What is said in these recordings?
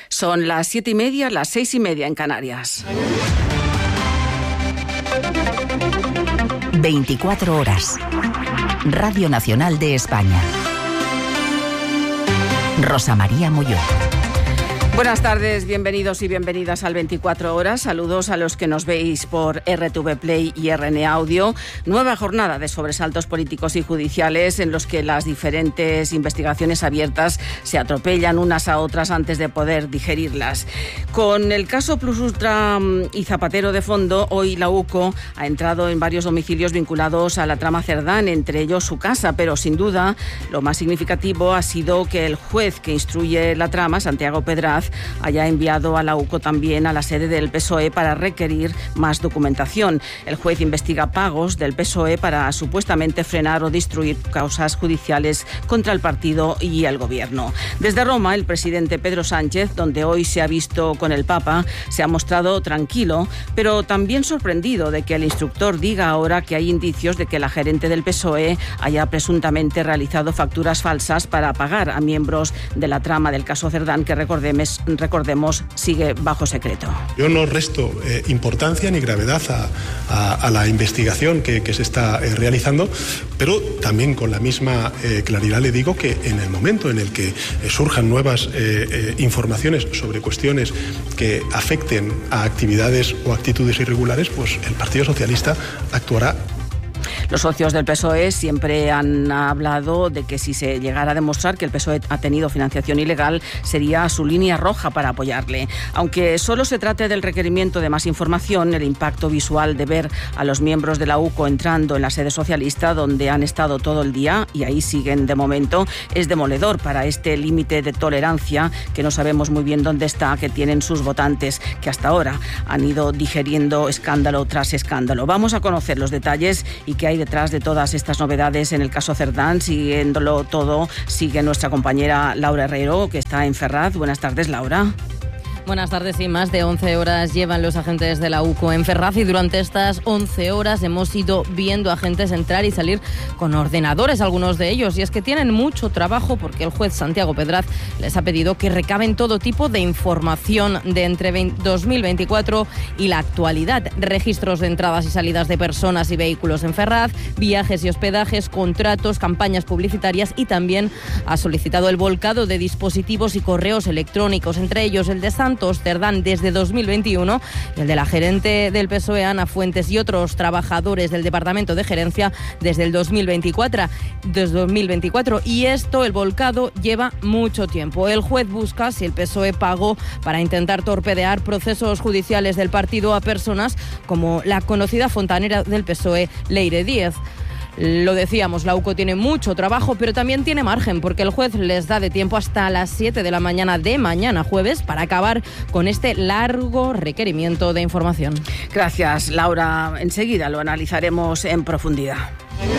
Son las 7:30, las 6:30 en Canarias. 24 horas. Radio Nacional de España. Rosa María Molló. Buenas tardes, bienvenidos y bienvenidas al 24 horas. Saludos a los que nos veis por RTV Play y RN Audio. Nueva jornada de sobresaltos políticos y judiciales en los que las diferentes investigaciones abiertas se atropellan unas a otras antes de poder digerirlas. Con el caso Plus Ultra y Zapatero de fondo, hoy la UCO ha entrado en varios domicilios vinculados a la trama Cerdán, entre ellos su casa, pero sin duda lo más significativo ha sido que el juez que instruye la trama, Santiago Pedraz, haya enviado a la UCO también a la sede del PSOE para requerir más documentación. El juez investiga pagos del PSOE para supuestamente frenar o destruir causas judiciales contra el partido y el gobierno. Desde Roma, el presidente Pedro Sánchez, donde hoy se ha visto con el Papa, se ha mostrado tranquilo, pero también sorprendido de que el instructor diga ahora que hay indicios de que la gerente del PSOE haya presuntamente realizado facturas falsas para pagar a miembros de la trama del caso Cerdán, que recordemos, sigue bajo secreto. Yo no resto importancia ni gravedad a la investigación que se está realizando, pero también con la misma claridad le digo que en el momento en el que surjan nuevas informaciones sobre cuestiones que afecten a actividades o actitudes irregulares, pues el Partido Socialista actuará. Los socios del PSOE siempre han hablado de que si se llegara a demostrar que el PSOE ha tenido financiación ilegal, sería su línea roja para apoyarle. Aunque solo se trate del requerimiento de más información, el impacto visual de ver a los miembros de la UCO entrando en la sede socialista, donde han estado todo el día y ahí siguen de momento, es demoledor para este límite de tolerancia que no sabemos muy bien dónde está, que tienen sus votantes, que hasta ahora han ido digeriendo escándalo tras escándalo. Vamos a conocer los detalles y qué hay detrás de todas estas novedades en el caso Cerdán. Siguiéndolo todo, sigue nuestra compañera Laura Herrero, que está en Ferraz. Buenas tardes, Laura. Buenas tardes. Y más de 11 horas llevan los agentes de la UCO en Ferraz y durante estas 11 horas hemos ido viendo agentes entrar y salir con ordenadores, algunos de ellos, y es que tienen mucho trabajo porque el juez Santiago Pedraz les ha pedido que recaben todo tipo de información de entre 2024 y la actualidad, registros de entradas y salidas de personas y vehículos en Ferraz, viajes y hospedajes, contratos, campañas publicitarias, y también ha solicitado el volcado de dispositivos y correos electrónicos, entre ellos el de Santos Cerdán desde 2021 y el de la gerente del PSOE, Ana Fuentes, y otros trabajadores del Departamento de Gerencia desde el 2024. Y esto, el volcado, lleva mucho tiempo. El juez busca si el PSOE pagó para intentar torpedear procesos judiciales del partido a personas como la conocida fontanera del PSOE, Leire Díez. Lo decíamos, la UCO tiene mucho trabajo, pero también tiene margen, porque el juez les da de tiempo hasta las 7 de la mañana de mañana jueves para acabar con este largo requerimiento de información. Gracias, Laura. Enseguida lo analizaremos en profundidad.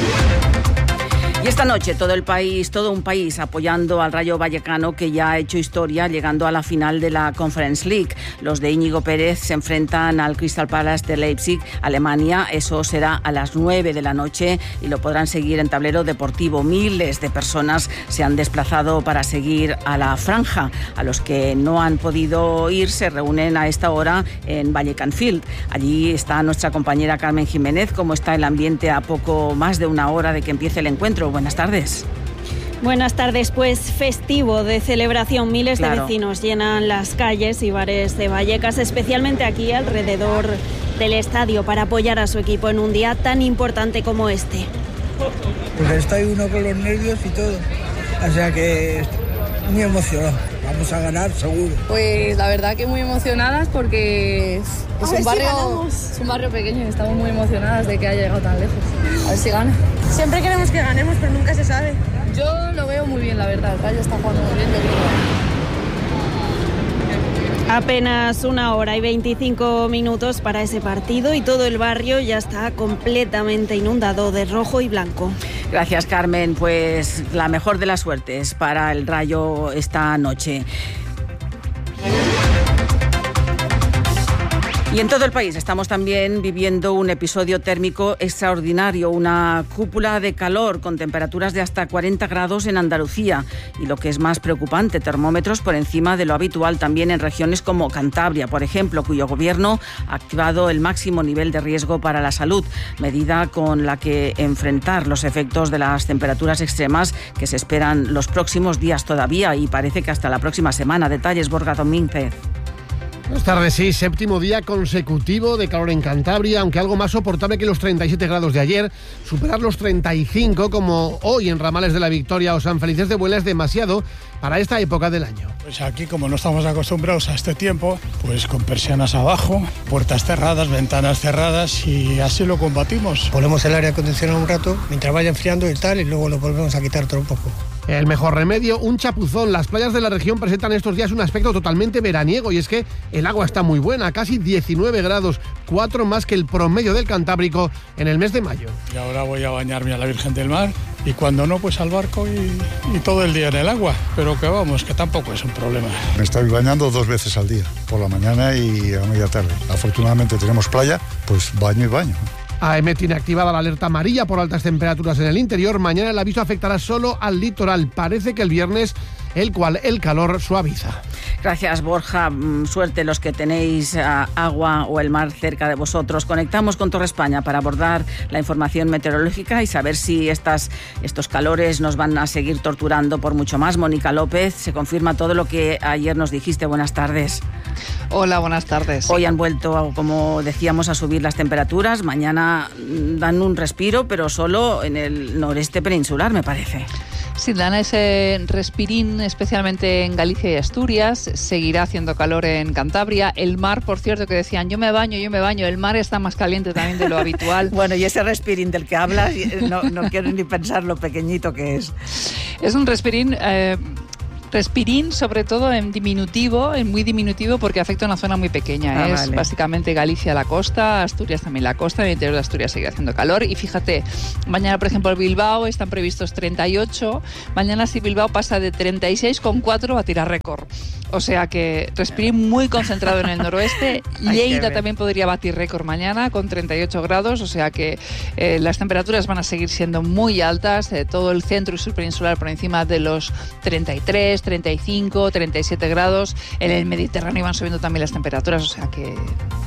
Y esta noche todo un país apoyando al Rayo Vallecano, que ya ha hecho historia llegando a la final de la Conference League. Los de Íñigo Pérez se enfrentan al Crystal Palace de Leipzig, Alemania. Eso será a las 9 de la noche y lo podrán seguir en tablero deportivo. Miles de personas se han desplazado para seguir a la franja. A los que no han podido ir se reúnen a esta hora en Vallecano Field. Allí está nuestra compañera Carmen Jiménez. ¿Cómo está el ambiente a poco más de una hora de que empiece el encuentro? Buenas tardes. Buenas tardes, pues festivo de celebración. Miles de vecinos llenan las calles y bares de Vallecas, especialmente aquí alrededor del estadio, para apoyar a su equipo en un día tan importante como este. Pues está ahí uno con los nervios y todo, o sea que muy emocionado. Vamos a ganar seguro. Pues la verdad que muy emocionadas porque es un barrio pequeño y estamos muy emocionadas de que haya llegado tan lejos. A ver si gana. Siempre queremos que ganemos, pero nunca se sabe. Yo lo veo muy bien, la verdad. El Rayo está jugando muy bien, yo creo. Apenas 1 hora y 25 minutos para ese partido y todo el barrio ya está completamente inundado de rojo y blanco. Gracias, Carmen. Pues la mejor de las suertes para el Rayo esta noche. Y en todo el país estamos también viviendo un episodio térmico extraordinario, una cúpula de calor con temperaturas de hasta 40 grados en Andalucía y, lo que es más preocupante, termómetros por encima de lo habitual también en regiones como Cantabria, por ejemplo, cuyo gobierno ha activado el máximo nivel de riesgo para la salud, medida con la que enfrentar los efectos de las temperaturas extremas que se esperan los próximos días todavía y parece que hasta la próxima semana. Detalles, Borja Domínguez. Buenas tardes, sí, 7º día consecutivo de calor en Cantabria, aunque algo más soportable que los 37 grados de ayer. Superar los 35, como hoy en Ramales de la Victoria o San Felices de Buela, es demasiado para esta época del año. Pues aquí, como no estamos acostumbrados a este tiempo, pues con persianas abajo, puertas cerradas, ventanas cerradas, y así lo combatimos. Ponemos el aire acondicionado un rato mientras vaya enfriando y tal, y luego lo volvemos a quitar todo un poco. El mejor remedio, un chapuzón. Las playas de la región presentan estos días un aspecto totalmente veraniego, y es que el agua está muy buena, casi 19 grados, 4 más que el promedio del Cantábrico en el mes de mayo. Y ahora voy a bañarme a la Virgen del Mar, y cuando no, pues al barco y todo el día en el agua, pero que vamos, que tampoco es un problema. Me estoy bañando 2 veces al día, por la mañana y a media tarde. Afortunadamente tenemos playa, pues baño y baño. AEMET tiene activada la alerta amarilla por altas temperaturas en el interior. Mañana el aviso afectará solo al litoral. Parece que el viernes el calor suaviza. Gracias, Borja. Suerte los que tenéis agua o el mar cerca de vosotros. Conectamos con Torre España para abordar la información meteorológica y saber si estos calores nos van a seguir torturando por mucho más. Mónica López, se confirma todo lo que ayer nos dijiste. Buenas tardes. Hola, buenas tardes. Hoy han vuelto, como decíamos, a subir las temperaturas. Mañana dan un respiro, pero solo en el noreste peninsular, me parece. Sí, dan ese respirín, especialmente en Galicia y Asturias. Seguirá haciendo calor en Cantabria. El mar, por cierto, que decían, yo me baño. El mar está más caliente también de lo habitual. Bueno, y ese respirín del que hablas, no quiero ni pensar lo pequeñito que es. Es un respirín... Respirín, sobre todo en diminutivo, en muy diminutivo, porque afecta a una zona muy pequeña. Es básicamente Galicia la costa, Asturias también la costa, en el interior de Asturias sigue haciendo calor. Y fíjate, mañana, por ejemplo, en Bilbao están previstos 38. Mañana, si Bilbao pasa de 36,4 va a tirar récord. O sea que respirín muy concentrado en el noroeste. Lleida también podría batir récord mañana con 38 grados. O sea que las temperaturas van a seguir siendo muy altas. Todo el centro y sur peninsular por encima de los 33, 35, 37 grados. En el Mediterráneo van subiendo también las temperaturas, o sea que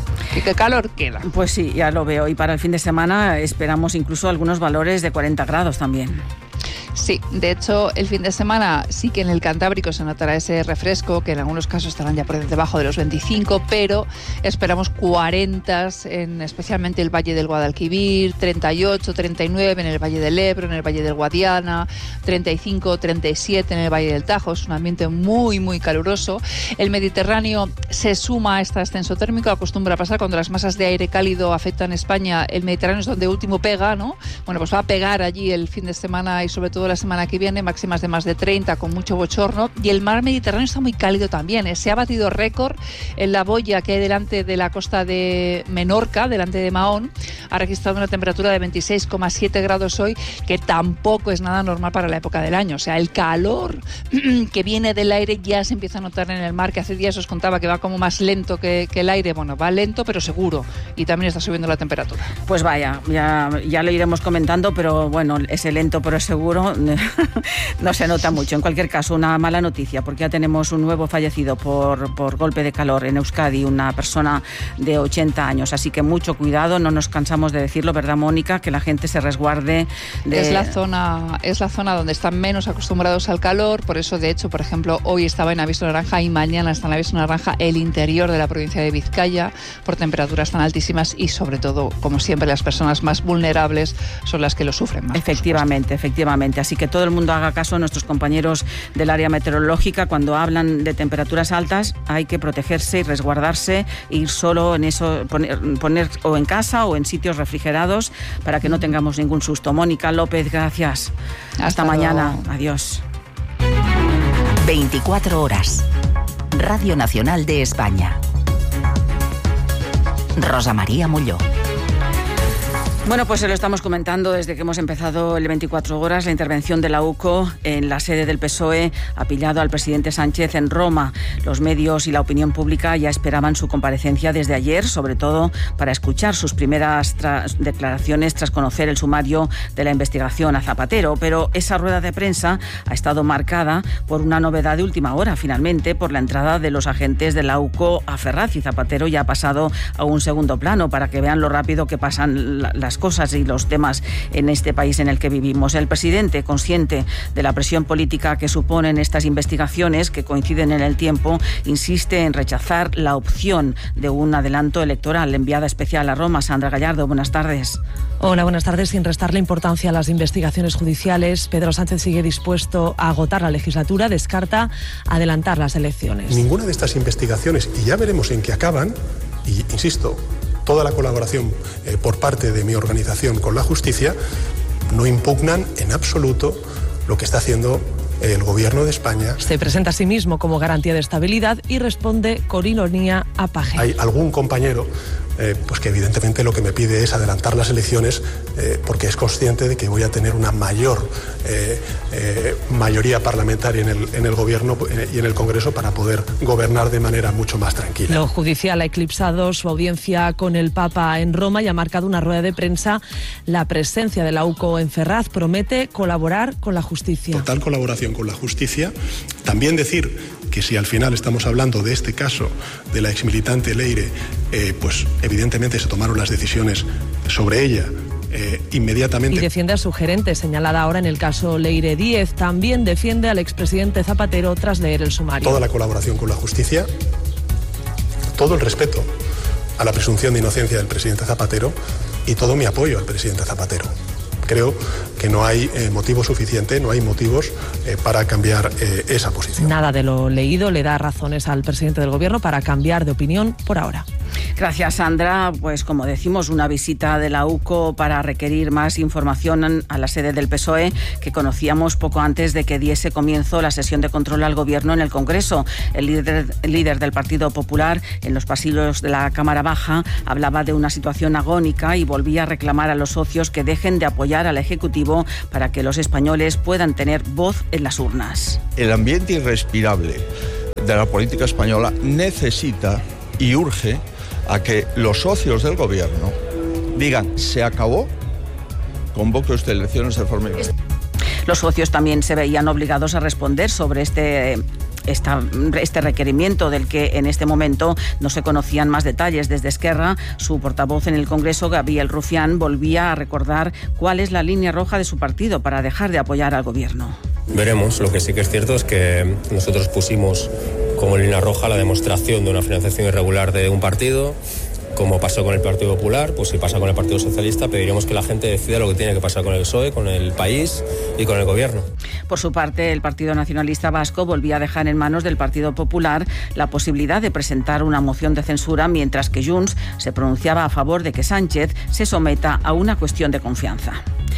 calor queda. Pues sí, ya lo veo. Y para el fin de semana esperamos incluso algunos valores de 40 grados también. Sí, de hecho, el fin de semana sí que en el Cantábrico se notará ese refresco, que en algunos casos estarán ya por debajo de los 25, pero esperamos 40, especialmente el Valle del Guadalquivir, 38, 39 en el Valle del Ebro, en el Valle del Guadiana, 35, 37 en el Valle del Tajo. Es un ambiente muy, muy caluroso. El Mediterráneo se suma a este ascenso térmico. Acostumbra a pasar cuando las masas de aire cálido afectan España. El Mediterráneo es donde último pega, ¿no? Bueno, pues va a pegar allí el fin de semana y sobre todo la semana que viene, máximas de más de 30 con mucho bochorno. Y el mar Mediterráneo está muy cálido también. Se ha batido récord en la boya que hay delante de la costa de Menorca, delante de Mahón. Ha registrado una temperatura de 26,7 grados hoy, que tampoco es nada normal para la época del año. O sea, el calor que viene del aire ya se empieza a notar en el mar, que hace días os contaba que va como más lento que el aire. Bueno, va lento pero seguro, y también está subiendo la temperatura. Pues vaya, ya lo iremos comentando, pero bueno, ese lento pero seguro no se nota mucho. En cualquier caso, una mala noticia, porque ya tenemos un nuevo fallecido por golpe de calor en Euskadi, una persona de 80 años. Así que mucho cuidado, no nos cansamos de decirlo, ¿verdad, Mónica? Que la gente se resguarde de... Es la zona donde están menos acostumbrados al calor. Por eso, de hecho, por ejemplo, hoy estaba en aviso naranja y mañana está en aviso naranja el interior de la provincia de Vizcaya, por temperaturas tan altísimas, y sobre todo, como siempre, las personas más vulnerables son las que lo sufren más. Efectivamente. Así que todo el mundo haga caso a nuestros compañeros del área meteorológica. Cuando hablan de temperaturas altas hay que protegerse y resguardarse, ir solo en eso, poner o en casa o en sitios refrigerados para que no tengamos ningún susto. Mónica López, gracias. Hasta mañana. Adiós. 24 horas. Radio Nacional de España. Rosa María Molló. Bueno, pues se lo estamos comentando desde que hemos empezado el 24 horas. La intervención de la UCO en la sede del PSOE ha pillado al presidente Sánchez en Roma. Los medios y la opinión pública ya esperaban su comparecencia desde ayer, sobre todo para escuchar sus primeras declaraciones tras conocer el sumario de la investigación a Zapatero. Pero esa rueda de prensa ha estado marcada por una novedad de última hora, finalmente, por la entrada de los agentes de la UCO a Ferraz, y Zapatero ya ha pasado a un segundo plano, para que vean lo rápido que pasan las cosas y los temas en este país en el que vivimos. El presidente, consciente de la presión política que suponen estas investigaciones, que coinciden en el tiempo, insiste en rechazar la opción de un adelanto electoral. Enviada especial a Roma, Sandra Gallardo, buenas tardes. Hola, buenas tardes. Sin restarle importancia a las investigaciones judiciales, Pedro Sánchez sigue dispuesto a agotar la legislatura, descarta adelantar las elecciones. Ninguna de estas investigaciones, y ya veremos en qué acaban, y insisto, toda la colaboración por parte de mi organización con la justicia, no impugnan en absoluto lo que está haciendo el Gobierno de España. Se presenta a sí mismo como garantía de estabilidad y responde con ironía a Paje. Hay algún compañero pues que evidentemente lo que me pide es adelantar las elecciones porque es consciente de que voy a tener una mayor mayoría parlamentaria en el Gobierno y en el Congreso para poder gobernar de manera mucho más tranquila. Lo judicial ha eclipsado su audiencia con el Papa en Roma y ha marcado una rueda de prensa. La presencia de la UCO en Ferraz promete colaborar con la justicia. Total colaboración con la justicia. También decir que si al final estamos hablando de este caso de la exmilitante Leire, pues evidentemente se tomaron las decisiones sobre ella inmediatamente. Y defiende a su gerente, señalada ahora en el caso Leire Díez. También defiende al expresidente Zapatero tras leer el sumario. Toda la colaboración con la justicia, todo el respeto a la presunción de inocencia del presidente Zapatero y todo mi apoyo al presidente Zapatero. Creo que no hay motivo suficiente, no hay motivos para cambiar esa posición. Nada de lo leído le da razones al presidente del Gobierno para cambiar de opinión por ahora. Gracias, Sandra. Pues como decimos, una visita de la UCO para requerir más información a la sede del PSOE, que conocíamos poco antes de que diese comienzo la sesión de control al Gobierno en el Congreso. El líder del Partido Popular, en los pasillos de la Cámara Baja, hablaba de una situación agónica y volvía a reclamar a los socios que dejen de apoyar al Ejecutivo para que los españoles puedan tener voz en las urnas. El ambiente irrespirable de la política española necesita y urge a que los socios del Gobierno digan: se acabó, convoque usted elecciones de forma inmediata. Los socios también se veían obligados a responder sobre este requerimiento, del que en este momento no se conocían más detalles. Desde Esquerra, su portavoz en el Congreso, Gabriel Rufián, volvía a recordar cuál es la línea roja de su partido para dejar de apoyar al Gobierno. Veremos. Lo que sí que es cierto es que nosotros pusimos como línea roja la demostración de una financiación irregular de un partido. Como pasó con el Partido Popular, pues si pasa con el Partido Socialista, pediremos que la gente decida lo que tiene que pasar con el PSOE, con el país y con el Gobierno. Por su parte, el Partido Nacionalista Vasco volvía a dejar en manos del Partido Popular la posibilidad de presentar una moción de censura, mientras que Junts se pronunciaba a favor de que Sánchez se someta a una cuestión de confianza.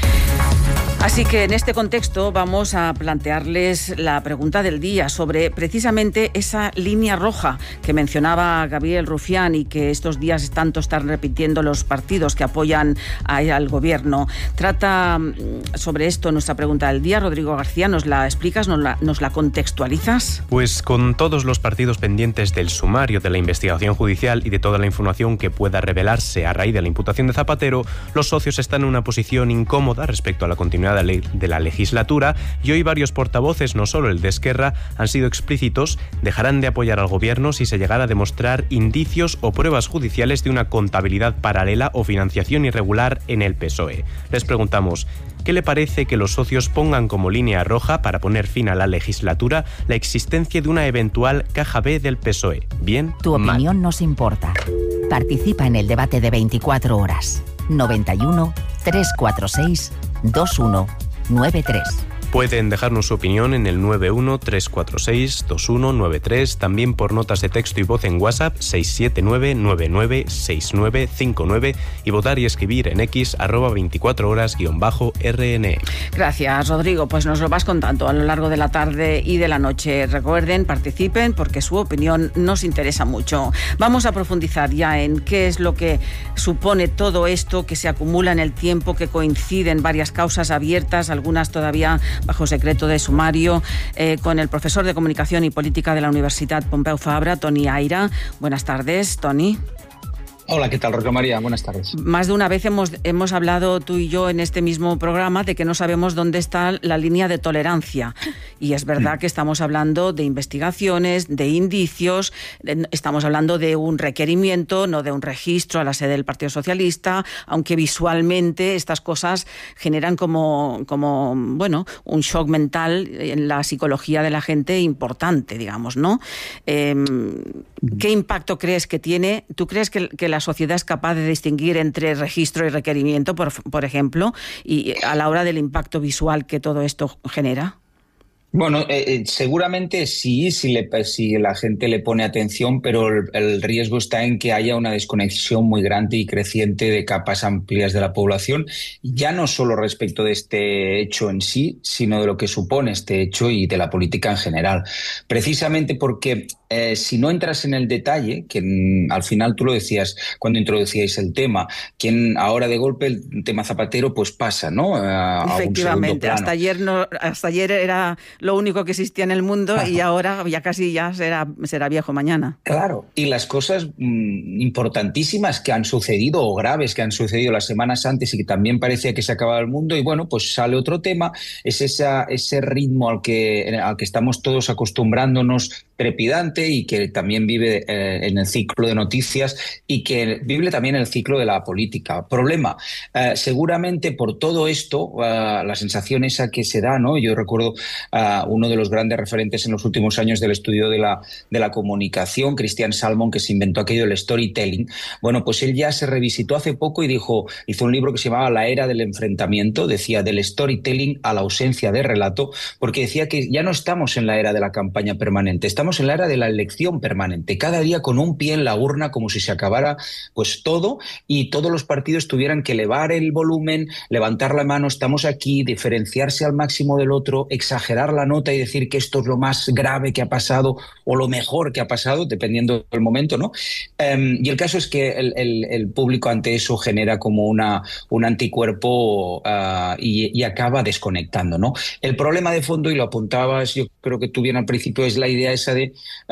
Así que en este contexto vamos a plantearles la pregunta del día sobre precisamente esa línea roja que mencionaba Gabriel Rufián y que estos días tanto están repitiendo los partidos que apoyan al Gobierno. Trata sobre esto nuestra pregunta del día. Rodrigo García, ¿nos la explicas, nos la contextualizas? Pues con todos los partidos pendientes del sumario de la investigación judicial y de toda la información que pueda revelarse a raíz de la imputación de Zapatero, los socios están en una posición incómoda respecto a la continuidad de la legislatura, y hoy varios portavoces, no solo el de Esquerra, han sido explícitos: dejarán de apoyar al Gobierno si se llegara a demostrar indicios o pruebas judiciales de una contabilidad paralela o financiación irregular en el PSOE. Les preguntamos: ¿qué le parece que los socios pongan como línea roja para poner fin a la legislatura la existencia de una eventual caja B del PSOE? ¿Bien? Tu opinión nos importa. Participa en el debate de 24 horas. 91 346 2193. Pueden dejarnos su opinión en el 913462193, también por notas de texto y voz en WhatsApp 679996959 y votar y escribir en X @24horas_RN. Gracias, Rodrigo. Pues nos lo vas contando a lo largo de la tarde y de la noche. Recuerden, participen porque su opinión nos interesa mucho. Vamos a profundizar ya en qué es lo que supone todo esto que se acumula en el tiempo, que coinciden varias causas abiertas, algunas todavía bajo secreto de sumario, con el profesor de Comunicación y Política de la Universidad Pompeu Fabra, Toni Aira. Buenas tardes, Toni. Hola, ¿qué tal, Rosa María? Buenas tardes. Más de una vez hemos hablado tú y yo en este mismo programa de que no sabemos dónde está la línea de tolerancia. Y es verdad que estamos hablando de investigaciones, de indicios, estamos hablando de un requerimiento, no de un registro a la sede del Partido Socialista, aunque visualmente estas cosas generan como un shock mental en la psicología de la gente importante, digamos, ¿no? ¿Qué impacto crees que tiene? ¿Tú crees que la sociedad es capaz de distinguir entre registro y requerimiento, por ejemplo, y a la hora del impacto visual que todo esto genera? Bueno, seguramente sí, si la gente le pone atención, pero el riesgo está en que haya una desconexión muy grande y creciente de capas amplias de la población, ya no solo respecto de este hecho en sí, sino de lo que supone este hecho y de la política en general. Precisamente porque si no entras en el detalle, que al final tú lo decías cuando introducíais el tema, ahora de golpe el tema Zapatero pues pasa, ¿no? Efectivamente, hasta ayer era lo único que existía en el mundo y ahora ya casi será viejo mañana. Claro, y las cosas importantísimas que han sucedido o graves que han sucedido las semanas antes y que también parecía que se acababa el mundo, y bueno, pues sale otro tema, es ese ritmo al que estamos todos acostumbrándonos, trepidante, y que también vive en el ciclo de noticias y que vive también en el ciclo de la política. Problema, seguramente por todo esto, la sensación esa que se da, ¿no? Yo recuerdo uno de los grandes referentes en los últimos años del estudio de la comunicación, Christian Salmon, que se inventó aquello del storytelling. Bueno, pues él ya se revisitó hace poco y hizo un libro que se llamaba La era del enfrentamiento, decía del storytelling a la ausencia de relato, porque decía que ya no estamos en la era de la campaña permanente, estamos en la era de la elección permanente, cada día con un pie en la urna, como si se acabara pues todo y todos los partidos tuvieran que elevar el volumen, levantar la mano, estamos aquí, diferenciarse al máximo del otro, exagerar la nota y decir que esto es lo más grave que ha pasado o lo mejor que ha pasado, dependiendo del momento, ¿no? Y el caso es que el público ante eso genera como un anticuerpo y acaba desconectando, ¿no? El problema de fondo, y lo apuntabas, yo creo que tú bien al principio, es la idea esa de